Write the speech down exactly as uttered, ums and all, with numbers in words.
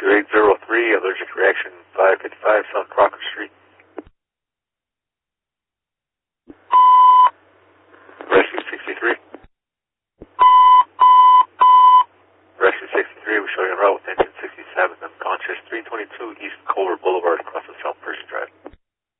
two eight zero three, allergic reaction five fifty-five South Crocker Street. Rescue sixty-three. Rescue sixty-three, we're showing a route within